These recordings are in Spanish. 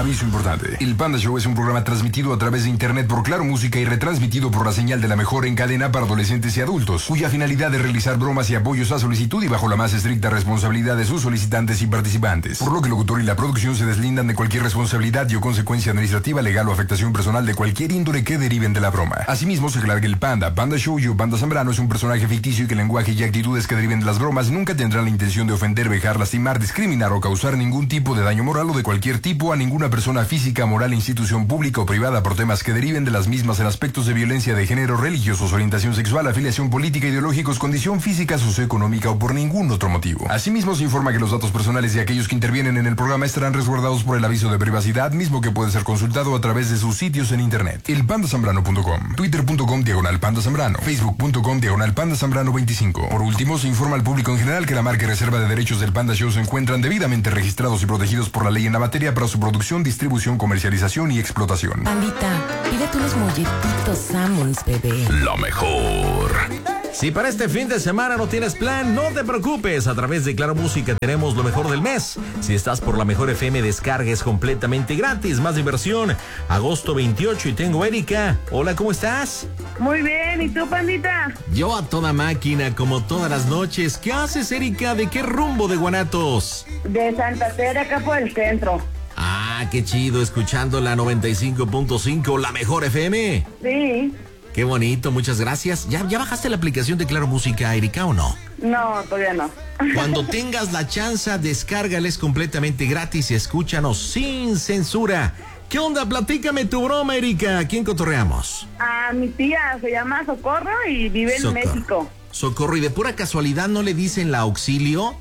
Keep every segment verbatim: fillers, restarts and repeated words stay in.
Aviso importante. El Panda Show es un programa transmitido a través de internet por Claro Música y retransmitido por la señal de la mejor en cadena para adolescentes y adultos, cuya finalidad es realizar bromas y apoyos a solicitud y bajo la más estricta responsabilidad de sus solicitantes y participantes. Por lo que el locutor y la producción se deslindan de cualquier responsabilidad y o consecuencia administrativa, legal o afectación personal de cualquier índole que deriven de la broma. Asimismo, se aclara que el Panda, Panda Show y o Panda Zambrano es un personaje ficticio y que el lenguaje y actitudes que deriven de las bromas nunca tendrán la intención de ofender, vejar, lastimar, discriminar o causar ningún tipo de daño moral o de cualquier tipo a ninguna persona física, moral, institución pública o privada por temas que deriven de las mismas en aspectos de violencia de género, religiosos, orientación sexual, afiliación política, ideológicos, condición física, socioeconómica o por ningún otro motivo. Asimismo, se informa que los datos personales de aquellos que intervienen en el programa estarán resguardados por el aviso de privacidad, mismo que puede ser consultado a través de sus sitios en internet. el panda zambrano punto com, twitter punto com diagonal panda zambrano, facebook punto com diagonal panda zambrano veinticinco. Por último, se informa al público en general que la marca y reserva de derechos del Panda Show se encuentran debidamente registrados y protegidos por la ley en la materia para su producción, distribución, comercialización y explotación. Pandita, pídete unos molletitos Sammons, bebé. Lo mejor. Si para este fin de semana no tienes plan, no te preocupes. A través de Claro Música tenemos lo mejor del mes. Si estás por la mejor F M, descarga es completamente gratis. Más diversión. agosto veintiocho y tengo a Erika. Hola, ¿cómo estás? Muy bien, ¿y tú, Pandita? Yo a toda máquina, como todas las noches. ¿Qué haces, Erika? ¿De qué rumbo de Guanatos? De Santa Tere, acá por el centro. Ah, qué chido, escuchando la noventa y cinco punto cinco, la mejor F M. Sí. Qué bonito, muchas gracias. ¿Ya, ya bajaste la aplicación de Claro Música, Erika, o no? No, todavía no. Cuando tengas la chance, descárgales completamente gratis y escúchanos sin censura. ¿Qué onda? Platícame tu broma, Erika. ¿A quién cotorreamos? A mi tía, se llama Socorro y vive en Socorro. México. Socorro, ¿y de pura casualidad no le dicen la auxilio?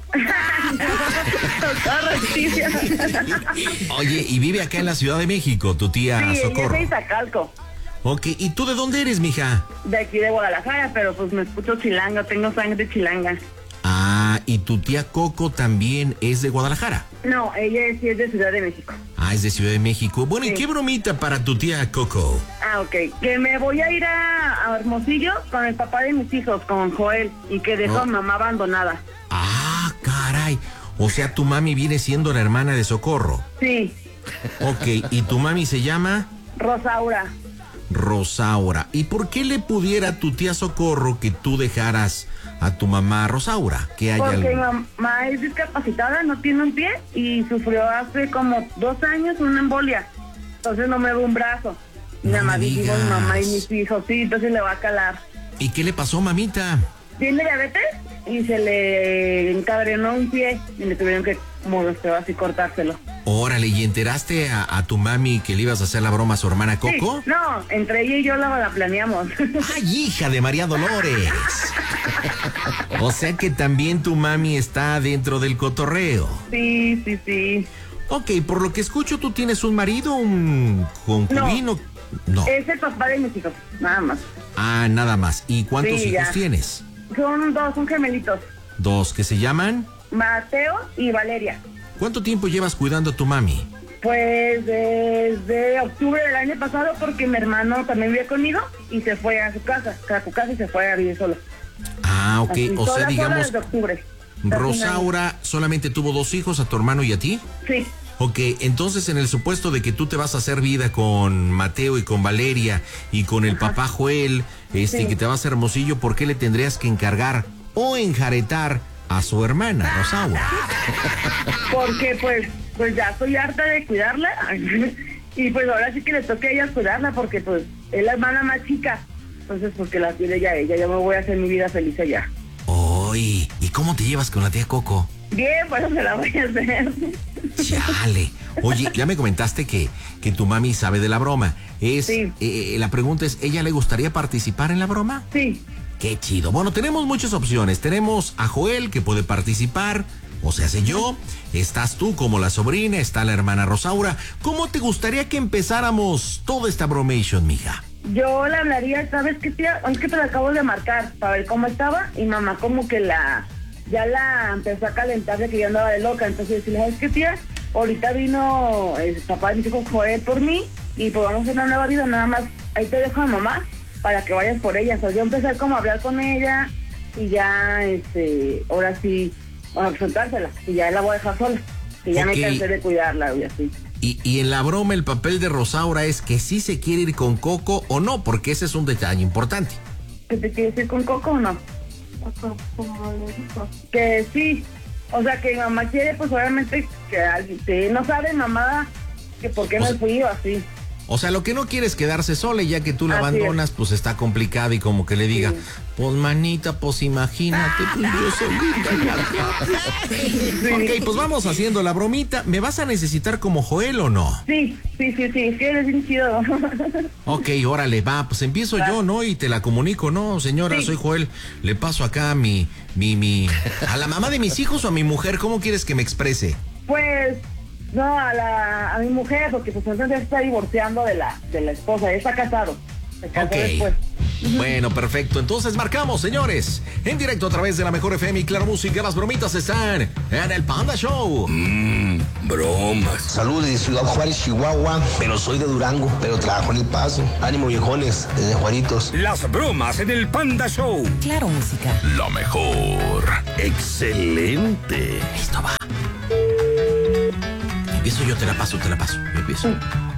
Socorro, sí. Oye, y vive acá en la Ciudad de México, tu tía Sí, Socorro. yo soy Iztacalco. Ok, ¿y tú de dónde eres, mija? De aquí de Guadalajara, pero pues me escucho chilanga, tengo sangre chilanga. Ah, ¿y tu tía Coco también es de Guadalajara? No, ella sí es de Ciudad de México. Ah, es de Ciudad de México. Bueno, Sí. ¿y qué bromita para tu tía Coco? Ah, ok. Que me voy a ir a, a Hermosillo con el papá de mis hijos, con Joel, y que dejó a Oh. mamá abandonada. Ah, caray. O sea, tu mami viene siendo la hermana de Socorro. Sí, Ok, ¿y tu mami se llama? Rosaura. Rosaura. ¿Y por qué le pudiera a tu tía Socorro que tú dejaras a tu mamá Rosaura? ¿Que hay Porque mi algo? mamá es discapacitada, no tiene un pie y sufrió hace como dos años una embolia. Entonces no me ve un brazo. Mi No mamá me dijo, digas. mi mamá y mis hijos, sí, entonces le va a calar. ¿Y qué le pasó, mamita? Tiene diabetes y se le encadrenó un pie y le tuvieron que, como así, cortárselo. Órale, ¿y enteraste a, a tu mami que le ibas a hacer la broma a su hermana Coco? Sí, no, entre ella y yo la, la planeamos. ¡Ay, hija de María Dolores! O sea que también tu mami está dentro del cotorreo. Sí, sí, sí. Ok, por lo que escucho, ¿tú tienes un marido, un concubino? No. Es el papá de mis hijos, nada más. Ah, nada más. ¿Y cuántos Sí, hijos ya. tienes? Son dos, son gemelitos. Dos, ¿que se llaman? Mateo y Valeria. ¿Cuánto tiempo llevas cuidando a tu mami? Pues desde octubre del año pasado, porque mi hermano también vive conmigo y se fue a su casa, a su casa y se fue a vivir solo. Ah, ok. Así, O sola, sea, sola digamos, desde octubre. Rosaura solamente tuvo dos hijos, a tu hermano y a ti. Sí, Ok, entonces en el supuesto de que tú te vas a hacer vida con Mateo y con Valeria y con el papá Joel, este, Sí. que te vas a Hermosillo, ¿por qué le tendrías que encargar o enjaretar a su hermana, Rosaura? porque pues pues ya estoy harta de cuidarla y pues ahora sí que le toca a ella cuidarla porque pues es la hermana más chica. Entonces pues que la tiene ya ella, yo me voy a hacer mi vida feliz allá. Oye, ¿y cómo te llevas con la tía Coco? Bien, pues se la voy a hacer. Chale. Oye, ya me comentaste que, que tu mami sabe de la broma. Es, Sí. eh, la pregunta es, ¿ella le gustaría participar en la broma? Sí, Qué chido. Bueno, tenemos muchas opciones. Tenemos a Joel, que puede participar, o sea, sé yo. Estás tú como la sobrina, está la hermana Rosaura. ¿Cómo te gustaría que empezáramos toda esta bromation, mija? yo le hablaría, ¿sabes qué, tía? Es que te la acabo de marcar para ver cómo estaba y mamá como que la, ya la empezó a calentar de que yo andaba de loca. Entonces decirle, ¿sabes qué, tía? Ahorita vino el papá de mi hijo Joel por mí y pues vamos a hacer una nueva vida, nada más. Ahí te dejo a mamá para que vayas por ella. O sea, yo empecé como a hablar con ella y ya, este, ahora sí, a presentársela y ya la voy a dejar sola. Que ya Ok. me cansé de cuidarla y así. y, y en la broma el papel de Rosaura es que sí se quiere ir con Coco o no, porque ese es un detalle importante. ¿Que te quieres ir con Coco o no? Que sí. O sea, que mi mamá quiere, pues obviamente, que alguien, que no sabe mamá que por qué O me sea- fui o así. O sea, lo que no quiere es quedarse sola y ya que tú la Así abandonas, es. pues está complicado y como que le diga, Sí. pues manita, pues imagínate, pues yo solita. Ok, pues vamos haciendo la bromita. ¿Me vas a necesitar como Joel o no? Sí, sí, sí, sí, es que eres bien chido. Ok, órale, va, pues empiezo yo, ¿no? Y te la comunico, ¿no? Señora, Sí. soy Joel, le paso acá a mi, mi, mi, a la mamá de mis hijos o a mi mujer, ¿cómo quieres que me exprese? Pues, no, a la a mi mujer, porque pues entonces se está divorciando de la de la esposa, ya está casado. Se casó Ok. después. Bueno, perfecto. Entonces marcamos, señores. En directo a través de la Mejor F M y Claro Música, las bromitas están en el Panda Show. Mmm, bromas. Saludos de Ciudad Juárez, Chihuahua, pero soy de Durango, pero trabajo en El Paso. Ánimo, viejones, desde Juaritos. Las bromas en el Panda Show. Claro Música. Lo mejor. Excelente. Listo, va. Empiezo yo, te la paso, te la paso. Yo empiezo.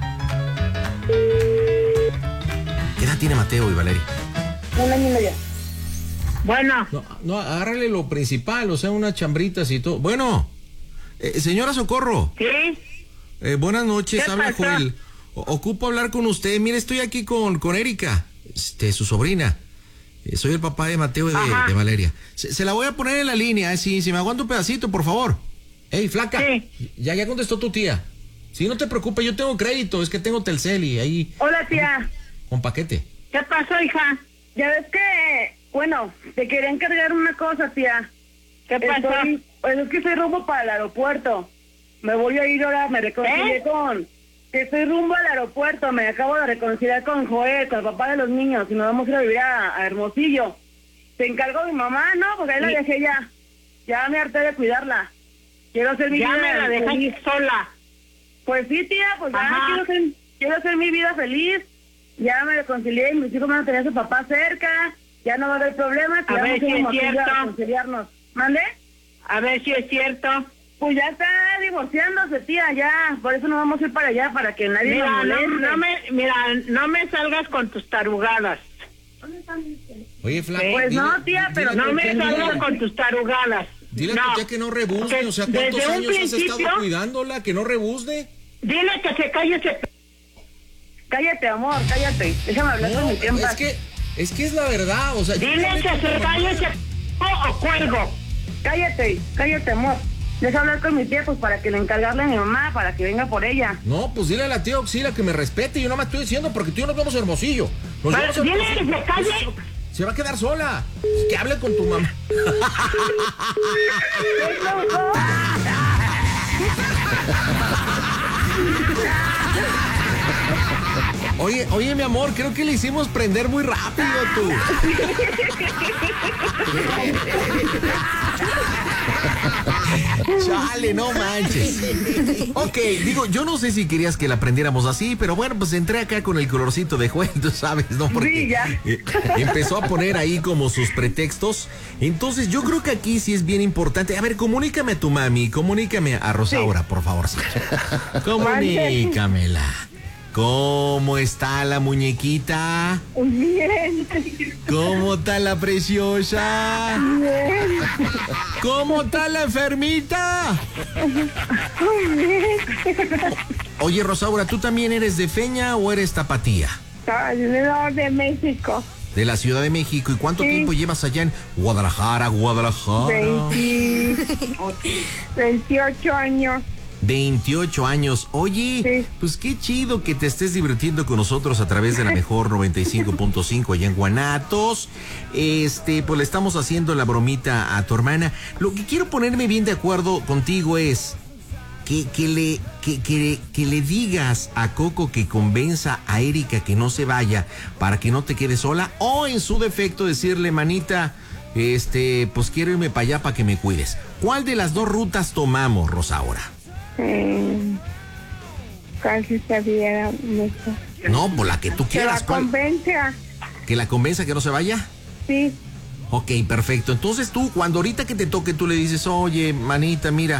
¿Qué edad tiene Mateo y Valeria? Un año y medio. Bueno, No, no, agárrale lo principal, o sea, unas chambritas y todo. Bueno, eh, señora Socorro, ¿sí? eh, buenas noches, ¿Qué habla pasó? Joel. O- ocupo hablar con usted. Mire, estoy aquí con, con Erika, este, su sobrina. Eh, soy el papá de Mateo y de, Ajá. de Valeria. Se, se la voy a poner en la línea, eh, si, si me aguanta un pedacito, por favor. Ey, flaca. Sí. Ya, ya contestó tu tía. Sí, no te preocupes, yo tengo crédito, es que tengo Telcel y ahí Hola, tía. con paquete. ¿Qué pasó, hija? Ya ves que, bueno, te quería encargar una cosa, tía. ¿Qué pasó? Estoy, pues es que estoy rumbo para el aeropuerto. Me voy a ir ahora, me reconcilié ¿Eh? con... Que estoy rumbo al aeropuerto, me acabo de reconciliar con Joel, con el papá de los niños, y nos vamos a ir a vivir a, a Hermosillo. Te encargo a mi mamá, ¿no? Porque ahí la Sí. dejé ya. Ya me harté de cuidarla. Quiero hacer mi Ya vida me la dejaste feliz. sola. Pues sí, tía, pues ya Ajá. quiero hacer, quiero hacer mi vida feliz. Ya me reconcilié y mis hijos van a tener a su papá cerca. Ya no va a haber problemas. A y ver vamos si ir a es Hermosillo a cierto. reconciliarnos. ¿Mande? A ver si es cierto. Pues ya está divorciándose, tía, ya. Por eso no vamos a ir para allá, para que nadie nos Mira, moleste. no, no me, mira, no me salgas con tus tarugadas. Oye, flaca. Pues dile- no, tía, pero dile- No me Dile- salgas con tus tarugadas. Dile a No. tu tía que no rebuzne, Porque o sea, ¿cuántos desde un años has estado principio, cuidándola? Que no rebuzne. Dile que se calle ese... Cállate, amor, cállate. Déjame hablar con mi tiempo. es que, es que es la verdad, o sea... yo Dile hablé que con tu se mamá. calle ese... o cuelgo. Cállate, cállate, amor. Deja hablar con mi tía, pues para que le encargarle a mi mamá, para que venga por ella. No, pues dile a la tía Auxilia que me respete, yo no me estoy diciendo porque tú y yo nos vamos a Hermosillo. Nos Pero vamos a dile Hermosillo. que se calle. Se va a quedar sola. Que hable con tu mamá. Oye, oye, mi amor, creo que le hicimos prender muy rápido tú. Chale, no manches. Ok, digo, yo no sé si querías que la prendiéramos así, pero bueno, pues entré acá con el colorcito de Joel, tú sabes, ¿no? Porque Sí, ya. eh, empezó a poner ahí como sus pretextos. Entonces, yo creo que aquí sí es bien importante. A ver, comunícame a tu mami, comunícame a Rosaura, por favor. Sí. Comunícamela. ¿Cómo está la muñequita? Bien. ¿Cómo está la preciosa? ¿Cómo está la enfermita? Oye, Rosaura, ¿tú también eres de Feña o eres tapatía? de México. De la Ciudad de México. ¿Y cuánto Sí. tiempo llevas allá en Guadalajara, Guadalajara? veintiocho años. veintiocho años. Oye, Sí. pues qué chido que te estés divirtiendo con nosotros a través de la mejor noventa y cinco punto cinco allá en Guanatos. Este, pues le estamos haciendo la bromita a tu hermana. Lo que quiero ponerme bien de acuerdo contigo es que, que, le, que, que, que le digas a Coco que convenza a Erika que no se vaya para que no te quedes sola, o en su defecto decirle, manita, este, pues quiero irme para allá para que me cuides. ¿Cuál de las dos rutas tomamos, Rosaura? Eh, casi sabía mucho. No, por la que tú ¿Que la quieras. ¿Cuál? convence? a- ¿Que la convenza que no se vaya? Sí, Ok, perfecto. Entonces tú, cuando ahorita que te toque, tú le dices, oye, manita, mira,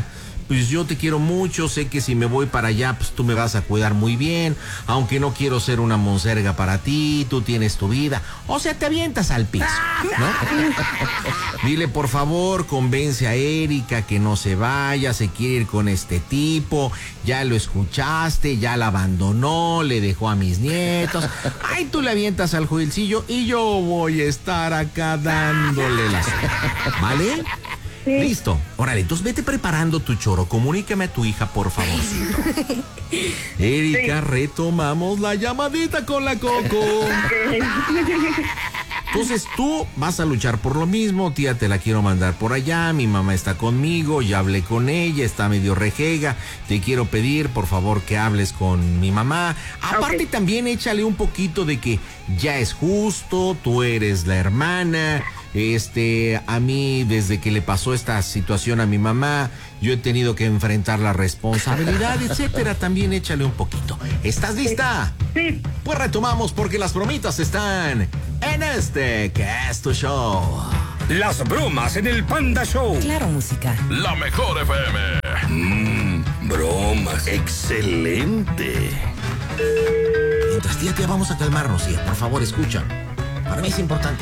pues yo te quiero mucho, sé que si me voy para allá, pues tú me vas a cuidar muy bien, aunque no quiero ser una monserga para ti, tú tienes tu vida. O sea, te avientas al piso, ¿no? Dile, por favor, convence a Erika que no se vaya, se quiere ir con este tipo, ya lo escuchaste, ya la abandonó, le dejó a mis nietos. Ay, tú le avientas al Joelcillo y yo voy a estar acá dándole las... ¿Vale? Sí. Listo. Órale, entonces vete preparando tu choro. Comunícame a tu hija, por favorcito. Erika, sí. Retomamos la llamadita con la Coco. Entonces tú vas a luchar por lo mismo. Tía, te la quiero mandar por allá. Mi mamá está conmigo, ya hablé con ella, está medio rejega. Te quiero pedir, por favor, que hables con mi mamá. Aparte, okay. También échale un poquito de que ya es justo, tú eres la hermana. Este, a mí, desde que le pasó esta situación a mi mamá, yo he tenido que enfrentar la responsabilidad, etcétera. También échale un poquito. ¿Estás lista? Sí. Pues retomamos porque las bromitas están en este que es tu show. Las bromas en el Panda Show. Claro, música. La mejor F M. Mmm, bromas. Excelente. Mientras, tía, tía, vamos a calmarnos, tía. Por favor, escucha. Para mí es importante.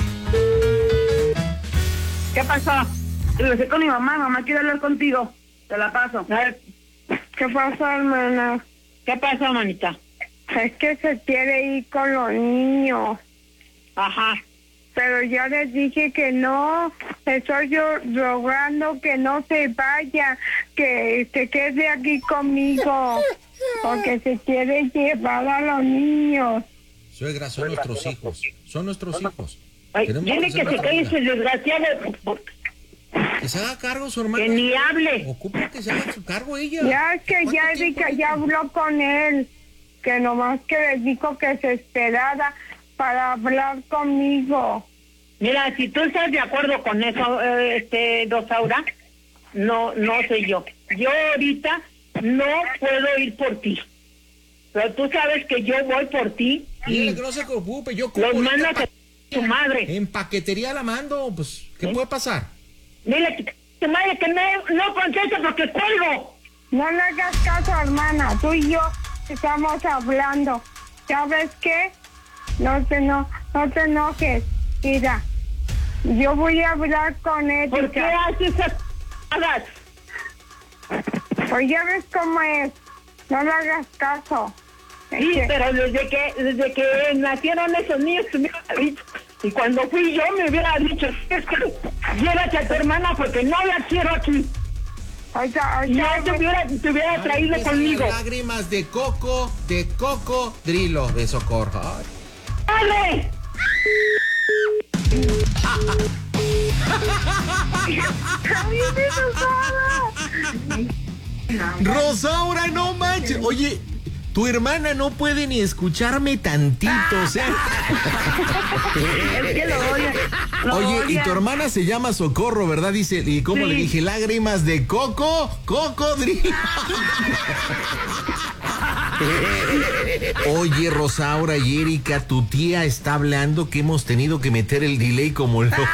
¿Qué pasó? Lo sé con mi mamá, mamá quiere hablar contigo. Te la paso. ¿Qué pasó, hermana? ¿Qué pasó, manita? Es que se quiere ir con los niños. Ajá. Pero yo les dije que no, estoy yo rogando que no se vaya, que se quede aquí conmigo, porque se quiere llevar a los niños. Suegra, son nuestros hijos, son nuestros hijos. Ay, dile que se calle ese desgraciado. Que se haga cargo su hermana. Que ni hable. Ocupa que se haga su cargo ella. Ya es que ya Erika ya habló con él, que nomás que le dijo que se esperara para hablar conmigo. Mira, si tú estás de acuerdo con eso, eh, este, Rosaura, no, no sé yo. Yo ahorita no puedo ir por ti. Pero tú sabes que yo voy por ti. Y que no se preocupe, yo los mando a tu madre. En paquetería la mando, pues, ¿qué ¿Eh? puede pasar? Dile a tu madre que no, no conteste porque cuelgo. No le hagas caso, hermana. Tú y yo estamos hablando. ¿Sabes qué? No te, no, no te enojes. Mira, yo voy a hablar con él. ¿Por qué haces esas cosas? Pues ya ves cómo es. No le hagas caso. Sí, es pero desde que desde que nacieron esos niños, me hubiera dicho, y cuando fui yo me hubiera dicho, es que llévate a tu hermana porque no la quiero aquí. Oiga, oiga, y yo te hubiera, te hubiera traído conmigo. Lágrimas de coco, de coco, drilo de socorro. ¡Dale! Rosaura, no manches. Oye, tu hermana no puede ni escucharme tantito, o sea. Es que lo odia. Lo Oye, odia. y tu hermana se llama Socorro, ¿verdad? Dice, ¿y cómo sí. le dije? Lágrimas de coco, cocodrilo. Oye, Rosaura y Erika, tu tía está hablando que hemos tenido que meter el delay como loco.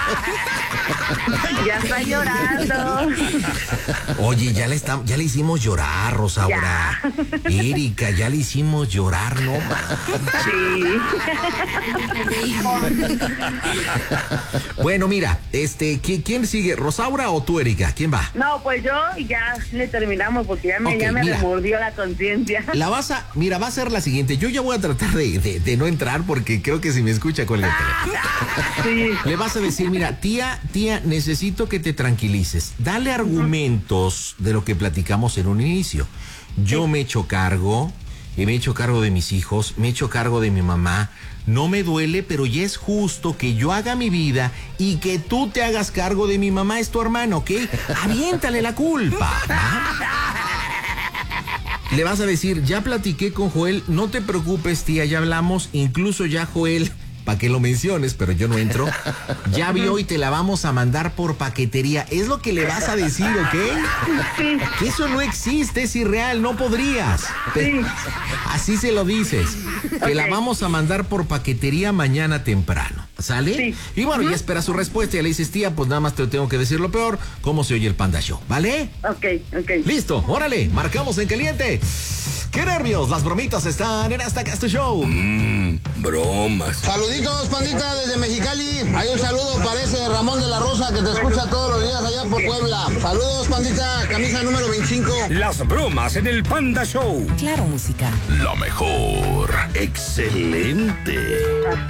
Ya está llorando. Oye, ya le está, ya le hicimos llorar, Rosaura. Ya. Erika, ya le hicimos llorar, no sí. Bueno, mira, este, ¿quién sigue? ¿Rosaura o tú, Erika? ¿Quién va? No, pues yo y ya le terminamos porque ya me, okay, ya me remordió la conciencia. La vas a, mira, va a ser la siguiente. Yo ya voy a tratar de, de, de no entrar porque creo que si me escucha con el teléfono. Sí. Le vas a decir, mira, tía, tía, necesito que te tranquilices. Dale argumentos de lo que platicamos en un inicio. Yo me he hecho cargo, y me he hecho cargo de mis hijos, me he hecho cargo de mi mamá. No me duele, pero ya es justo que yo haga mi vida y que tú te hagas cargo de mi mamá, es tu hermano, ¿ok? Aviéntale la culpa, ¿ah? Le vas a decir, ya platiqué con Joel, no te preocupes, tía, ya hablamos, incluso ya Joel, para que lo menciones, pero yo no entro, ya vio y te la vamos a mandar por paquetería. Es lo que le vas a decir, ¿ok? Sí. Que eso no existe, es irreal, no podrías. Sí. Así se lo dices, que okay. La vamos a mandar por paquetería mañana temprano. ¿Sale? Sí. Y bueno, ya espera su respuesta. Ya le dices, tía, pues nada más te tengo que decir lo peor. ¿Cómo se oye el Panda Show? ¿Vale? Ok, ok. Listo, órale, marcamos en caliente. ¡Qué nervios! Las bromitas están en Hasta Casto Show. Mmm, bromas. Saluditos, pandita, desde Mexicali. Hay un saludo para ese Ramón de la Rosa que te escucha todos los días allá por Puebla. Saludos, pandita, camisa número veinticinco. Las bromas en el Panda Show. Claro, música. Lo mejor. Excelente.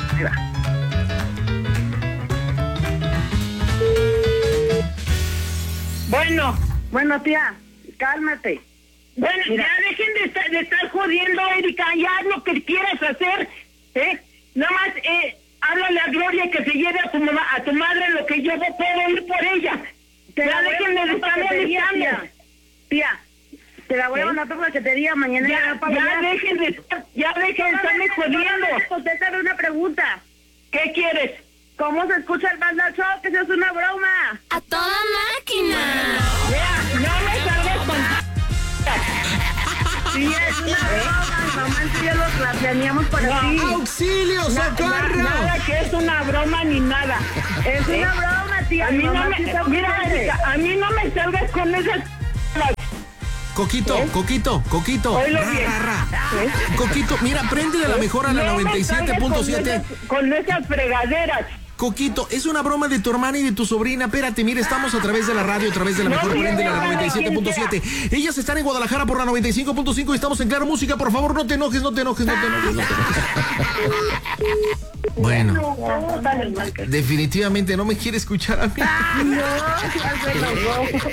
Bueno, Bueno, tía, cálmate. bueno, Mira. ya dejen de estar, de estar jodiendo, Erika, ya haz lo que quieras hacer, ¿eh? Nada más, eh, háblale a Gloria que se lleve a tu mamá, a tu madre lo que yo no puedo ir por ella. Te Ya la voy a dejen de mandar estar para paquetería, molestando. tía. Tía, te la voy a ¿Sí? mandar por paquetería mañana. Ya, para ya allá. dejen de estar, ya dejen de estarme jodiendo. Contéstame una pregunta. ¿Qué quieres? ¿Cómo se escucha el Panda Show? Que eso es una broma. ¡A toda máquina! Mira, no me salgas con... Sí, es una broma. Mamá y yo lo la planeamos para ti. ¡Auxilio, Na- na- socorro! nada que es una broma ni nada. Es ¿Eh? una broma, tía. A mí no Mamá me, sí está mira, presente. Erika, a mí no me salgas con esas... Coquito, ¿Eh? Coquito, Coquito. Oílo Ra, bien. ra, ra. ¿Eh? Coquito, mira, préndele a la mejor a la No me noventa y siete punto salgas siete. Con esas, con esas fregaderas. Coquito, es una broma de tu hermana y de tu sobrina. Espérate, mira, estamos a través de la radio, a través de la No, mejor, mira, prende la mira, noventa y siete punto siete. Ellas están en Guadalajara por la noventa y cinco punto cinco y estamos en Claro Música. Por favor, no te enojes, no te enojes, no te enojes, no te enojes. Bueno, No, dale, marca. definitivamente no me quiere escuchar a mí. No, ya se enojó.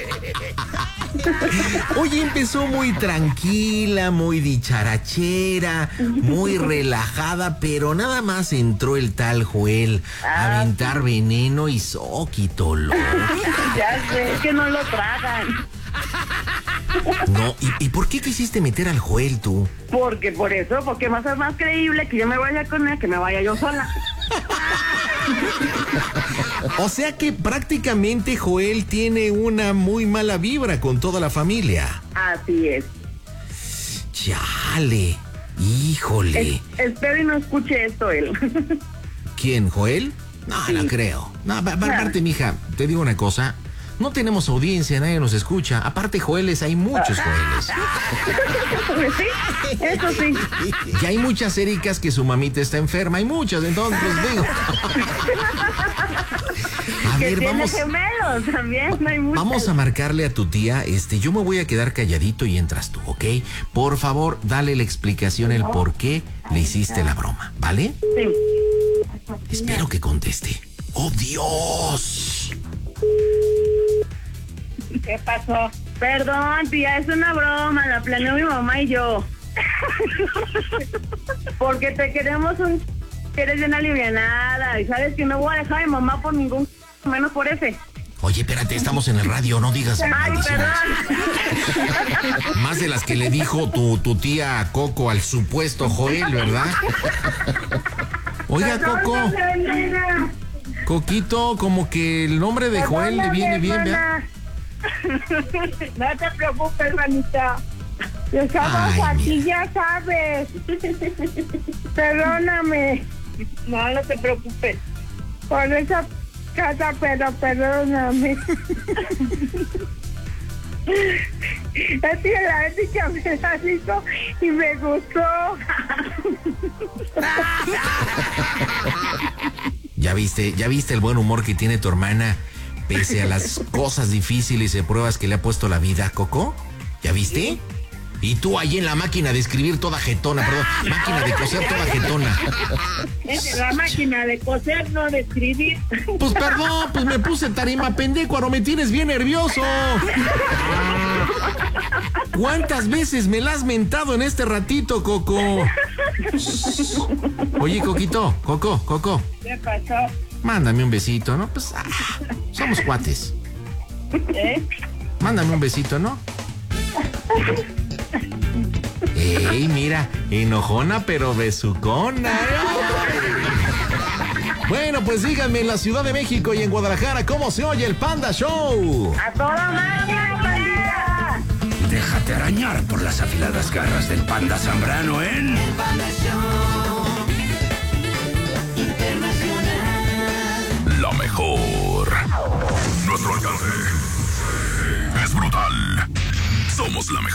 Oye, empezó muy tranquila, muy dicharachera, muy relajada, pero nada más entró el tal Joel a aventar veneno y soquito, loco. Ya sé, es que no lo tragan. No, ¿y, ¿y por qué quisiste meter al Joel tú? Porque por eso, porque más es más creíble que yo me vaya con él que me vaya yo sola. O sea que prácticamente Joel tiene una muy mala vibra con toda la familia. Así es. Chale, híjole. Es- espero y no escuche esto él. ¿Quién, Joel? No, Sí. no creo. No, pa- pa- Claro. aparte, mija, te digo una cosa. No tenemos audiencia, nadie nos escucha. Aparte, Joeles, hay muchos Joeles. Sí, eso sí. Y hay muchas Ericas que su mamita está enferma. Hay muchas, entonces, pues digo. A Que ver, tiene vamos. gemelos también, hay muchos. Vamos a marcarle a tu tía. Este, yo me voy a quedar calladito y entras tú, ¿ok? Por favor, dale la explicación, el por qué le hiciste la broma, ¿vale? Sí. Espero que conteste. ¡Oh, Dios! ¿Qué pasó? Perdón, tía, es una broma, la planeó mi mamá y yo. Porque te queremos un... Eres bien alivianada y sabes que no voy a dejar a mi mamá por ningún... menos por ese. Oye, espérate, estamos en el radio, no digas Ay, maldiciones. perdón. Más de las que le dijo tu, tu tía Coco al supuesto Joel, ¿verdad? Oiga, Coco, Perdóname, Coquito, como que el nombre de Joel le viene bien, ¿verdad? No te preocupes, hermanita. Estamos Ay, aquí, mira. ya sabes. Perdóname No, no te preocupes. por esa casa, pero perdóname. Es que la ética me la hizo y me gustó. Ya viste, ya viste el buen humor que tiene tu hermana, pese a las cosas difíciles y pruebas que le ha puesto la vida, Coco. ¿Ya viste? Y tú ahí en la máquina de escribir toda jetona, perdón, máquina de coser toda jetona. Es la máquina de coser, no de escribir. Pues perdón, pues me puse tarima pendecuaro, me tienes bien nervioso. ¿Cuántas veces me la has mentado en este ratito, Coco? Oye, Coquito, Coco, Coco, ¿Qué pasó? mándame un besito, ¿no? Pues ah, somos cuates. ¿Eh? Mándame un besito, ¿no? Ey, mira, enojona pero besucona. Bueno, pues díganme en la Ciudad de México y en Guadalajara cómo se oye el Panda Show. a toda máquina, pandita. Déjate arañar por las afiladas garras del Panda Zambrano en... El Panda Show Internacional. mejor. Nuestro alcance es brutal. Somos la mejor.